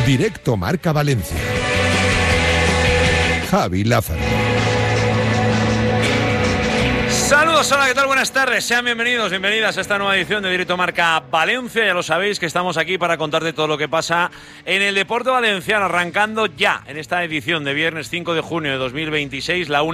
Directo Marca Valencia. Javi Lázaro. Saludos, hola, ¿qué tal? Buenas tardes, sean bienvenidos, bienvenidas a esta nueva edición de Directo Marca Valencia. Ya lo sabéis que estamos aquí para contarte todo lo que pasa en el deporte valenciano, arrancando ya en esta edición de viernes 5 de junio de 2026, la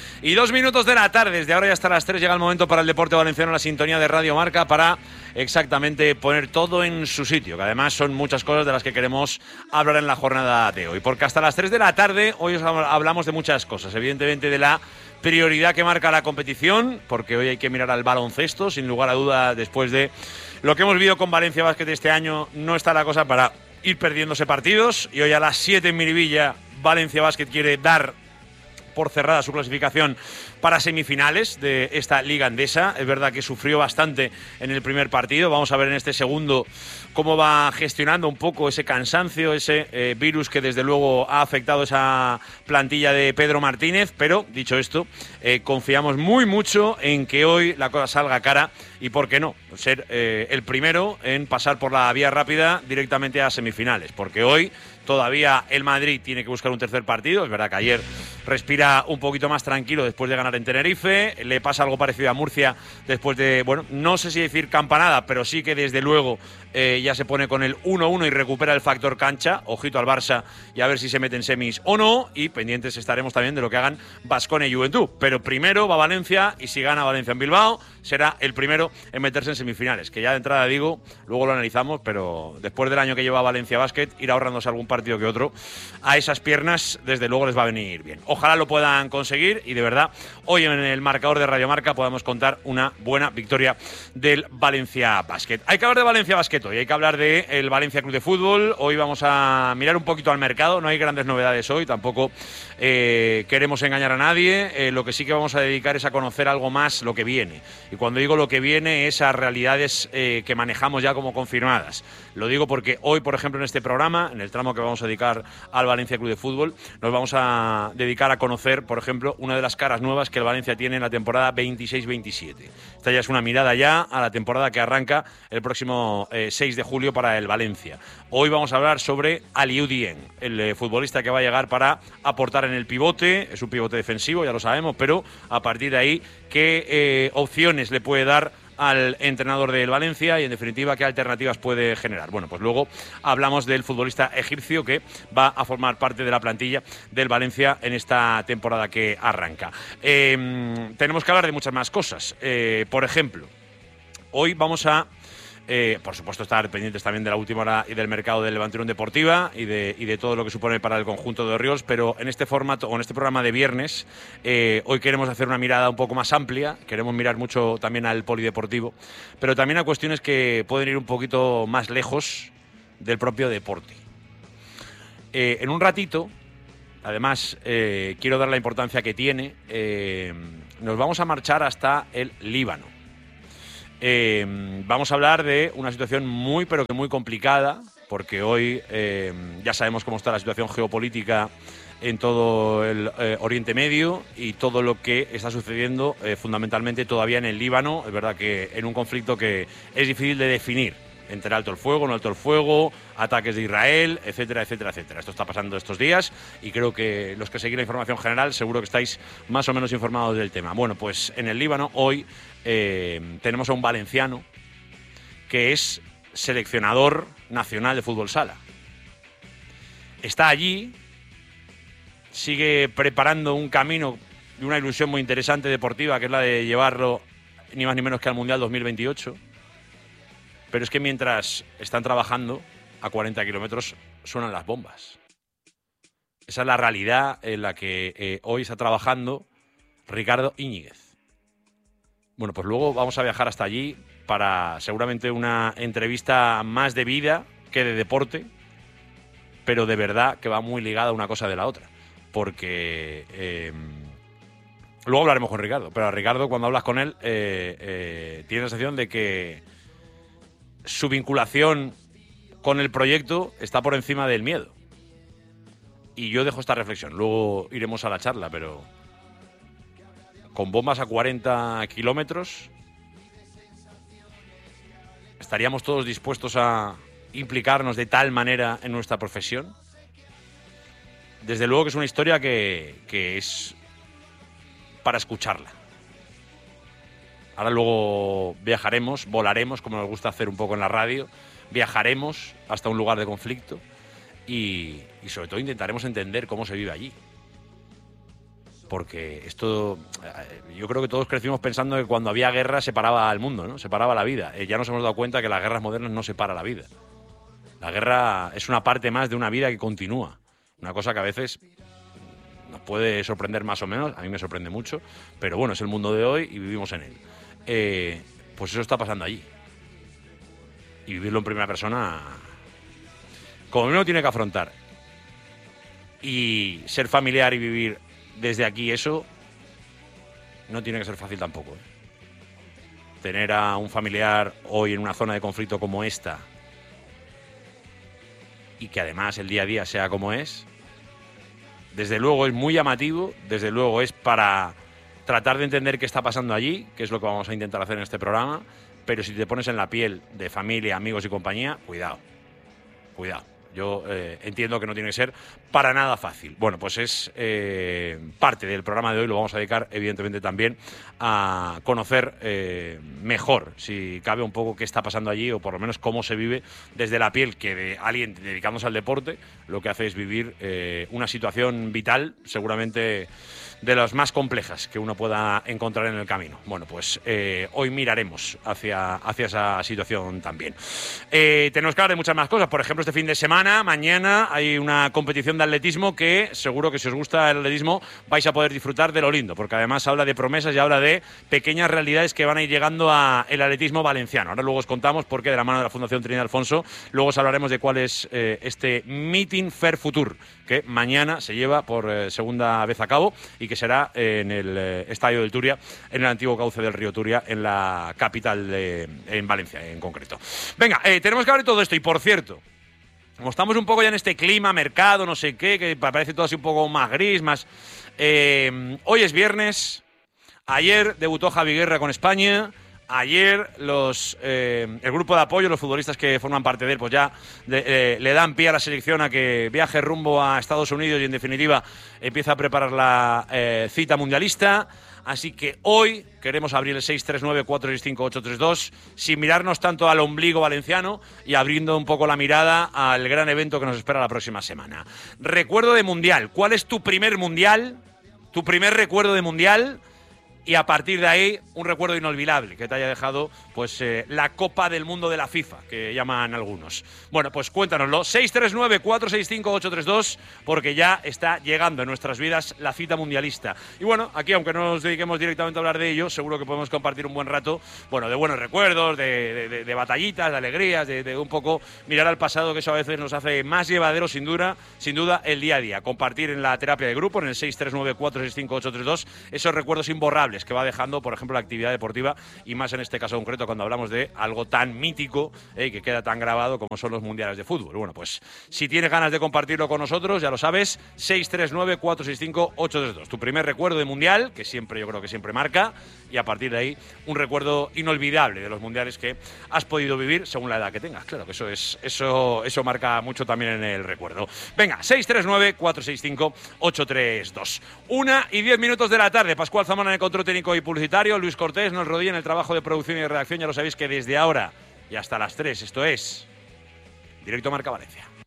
1:02 de la tarde. Desde ahora y hasta las 3 llega el momento para el deporte valenciano, la sintonía de Radio Marca, para exactamente poner todo en su sitio, que además son muchas cosas de las que queremos hablar en la jornada de hoy, porque hasta las 3 de la tarde hoy os hablamos de muchas cosas, evidentemente de la prioridad que marca la competición, porque hoy hay que mirar al baloncesto, sin lugar a duda. Después de lo que hemos vivido con Valencia Basket este año, no está la cosa para ir perdiéndose partidos, y hoy a las 7 en Miribilla, Valencia Basket quiere dar por cerrada su clasificación para semifinales de esta Liga Endesa. Es verdad que sufrió bastante en el primer partido. Vamos a ver en este segundo cómo va gestionando un poco ese cansancio, ese virus que desde luego ha afectado esa plantilla de Pedro Martínez. Pero, dicho esto, confiamos muy mucho en que hoy la cosa salga cara y, ¿por qué no?, ser el primero en pasar por la vía rápida directamente a semifinales. Porque hoy todavía el Madrid tiene que buscar un tercer partido. Es verdad que ayer respira un poquito más tranquilo después de ganar en Tenerife. Le pasa algo parecido a Murcia después de, bueno, no sé si decir campanada, pero sí que desde luego ya se pone con el 1-1 y recupera el factor cancha. Ojito al Barça y a ver si se mete en semis o no. Y pendientes estaremos también de lo que hagan Baskonia y Juventud. Pero primero va Valencia, y si gana Valencia en Bilbao, será el primero en meterse en semifinales. Que ya de entrada digo, luego lo analizamos, pero después del año que lleva Valencia Basket, ir ahorrándose algún partido que otro a esas piernas, desde luego les va a venir bien. Ojalá lo puedan conseguir y de verdad hoy en el marcador de Radio Marca podamos contar una buena victoria del Valencia Basket. Hay que hablar de Valencia Basket hoy, hay que hablar del Valencia Club de Fútbol. Hoy vamos a mirar un poquito al mercado, no hay grandes novedades hoy, tampoco queremos engañar a nadie. Lo que sí que vamos a dedicar es a conocer algo más lo que viene. Y cuando digo lo que viene es a realidades que manejamos ya como confirmadas. Lo digo porque hoy, por ejemplo, en este programa, en el tramo que vamos a dedicar al Valencia Club de Fútbol, nos vamos a dedicar a conocer, por ejemplo, una de las caras nuevas que el Valencia tiene en la temporada 26-27. Esta ya es una mirada ya a la temporada que arranca el próximo 6 de julio para el Valencia. Hoy vamos a hablar sobre Aliou Dieng, el futbolista que va a llegar para aportar en el pivote. Es un pivote defensivo, ya lo sabemos, pero a partir de ahí, ¿qué opciones le puede dar al entrenador del Valencia y, en definitiva, qué alternativas puede generar? Bueno, pues luego hablamos del futbolista egipcio que va a formar parte de la plantilla del Valencia en esta temporada que arranca. Tenemos que hablar de muchas más cosas. Por ejemplo, hoy vamos a por supuesto, estar pendientes también de la última hora y del mercado del Levante Unión Deportiva y de todo lo que supone para el conjunto de Orriols, pero en este formato o en este programa de viernes, hoy queremos hacer una mirada un poco más amplia. Queremos mirar mucho también al polideportivo, pero también a cuestiones que pueden ir un poquito más lejos del propio deporte. En un ratito, además, quiero dar la importancia que tiene, nos vamos a marchar hasta el Líbano. Vamos a hablar de una situación muy, pero que muy complicada, porque hoy ya sabemos cómo está la situación geopolítica en todo el Oriente Medio y todo lo que está sucediendo fundamentalmente todavía en el Líbano. Es verdad que en un conflicto que es difícil de definir entre alto el fuego, no alto el fuego, ataques de Israel, etcétera, etcétera, etcétera. Esto está pasando estos días y creo que los que seguís la información general seguro que estáis más o menos informados del tema. Bueno, pues en el Líbano hoy tenemos a un valenciano que es seleccionador nacional de fútbol sala. Está allí, sigue preparando un camino y una ilusión muy interesante deportiva, que es la de llevarlo ni más ni menos que al Mundial 2028. Pero es que mientras están trabajando a 40 kilómetros suenan las bombas. Esa es la realidad en la que hoy está trabajando Ricardo Íñiguez. Bueno, pues luego vamos a viajar hasta allí para seguramente una entrevista más de vida que de deporte, pero de verdad que va muy ligada una cosa de la otra. Porque luego hablaremos con Ricardo, pero a Ricardo, cuando hablas con él, tiene la sensación de que su vinculación con el proyecto está por encima del miedo. Y yo dejo esta reflexión, luego iremos a la charla, pero con bombas a 40 kilómetros, ¿estaríamos todos dispuestos a implicarnos de tal manera en nuestra profesión. Desde luego que es una historia que es para escucharla. Ahora luego viajaremos, volaremos, como nos gusta hacer un poco en la radio, viajaremos hasta un lugar de conflicto y sobre todo intentaremos entender cómo se vive allí. Porque esto, yo creo que todos crecimos pensando que cuando había guerra se paraba el mundo, ¿no? Se paraba la vida. Ya nos hemos dado cuenta que las guerras modernas no se para la vida. La guerra es una parte más de una vida que continúa. Una cosa que a veces nos puede sorprender más o menos, a mí me sorprende mucho, pero bueno, es el mundo de hoy y vivimos en él. Pues eso está pasando allí. Y vivirlo en primera persona, como uno tiene que afrontar. Y ser familiar y vivir desde aquí eso no tiene que ser fácil tampoco. Tener a un familiar hoy en una zona de conflicto como esta y que además el día a día sea como es, desde luego es muy llamativo, desde luego es para tratar de entender qué está pasando allí, que es lo que vamos a intentar hacer en este programa, pero si te pones en la piel de familia, amigos y compañía, cuidado, cuidado. Yo entiendo que no tiene que ser para nada fácil. Bueno, pues es parte del programa de hoy, lo vamos a dedicar evidentemente también a conocer mejor, si cabe un poco qué está pasando allí o por lo menos cómo se vive desde la piel que de alguien dedicándose al deporte, lo que hace es vivir una situación vital, seguramente de las más complejas que uno pueda encontrar en el camino. Bueno, pues hoy miraremos hacia esa situación también. Tenemos que hablar de muchas más cosas. Por ejemplo, este fin de semana, mañana, hay una competición de atletismo que seguro que si os gusta el atletismo vais a poder disfrutar de lo lindo, porque además habla de promesas y habla de pequeñas realidades que van a ir llegando al atletismo valenciano. Ahora luego os contamos por qué de la mano de la Fundación Trinidad Alfonso. Luego os hablaremos de cuál es este Meeting Fair Futur, que mañana se lleva por segunda vez a cabo y que será en el Estadio del Turia, en el antiguo cauce del río Turia, en la capital en Valencia en concreto. Venga, tenemos que hablar de todo esto y por cierto, como estamos un poco ya en este clima, mercado, no sé qué, que parece todo así un poco más gris, más... hoy es viernes, ayer debutó Javi Guerra con España. Ayer el grupo de apoyo, los futbolistas que forman parte de él, pues ya le dan pie a la selección a que viaje rumbo a Estados Unidos y en definitiva empieza a preparar la cita mundialista. Así que hoy queremos abrir el 639-465-832 sin mirarnos tanto al ombligo valenciano y abriendo un poco la mirada al gran evento que nos espera la próxima semana. Recuerdo de Mundial. ¿Cuál es tu primer Mundial? ¿Tu primer recuerdo de Mundial? Y a partir de ahí, un recuerdo inolvidable que te haya dejado pues la Copa del Mundo de la FIFA, que llaman algunos. Bueno, pues cuéntanoslo. 639-465-832, porque ya está llegando en nuestras vidas la cita mundialista. Y bueno, aquí, aunque no nos dediquemos directamente a hablar de ello, seguro que podemos compartir un buen rato, bueno, de buenos recuerdos, de batallitas, de alegrías, de un poco mirar al pasado, que eso a veces nos hace más llevadero, sin duda, el día a día. Compartir en la terapia de grupo, en el 639-465-832, esos recuerdos imborrables que va dejando, por ejemplo, la actividad deportiva y más en este caso concreto cuando hablamos de algo tan mítico que queda tan grabado como son los mundiales de fútbol. Bueno, pues si tienes ganas de compartirlo con nosotros, ya lo sabes, 639-465-832. Tu primer recuerdo de mundial, que siempre, yo creo que siempre marca, y a partir de ahí un recuerdo inolvidable de los mundiales que has podido vivir según la edad que tengas. Claro que eso marca mucho también en el recuerdo. Venga, 639-465-832. 1:10 de la tarde. Pascual Zamora en el control técnico y publicitario. Luis Cortés nos rodea en el trabajo de producción y de redacción. Ya lo sabéis que desde ahora y hasta las 3, esto es Directo Marca Valencia.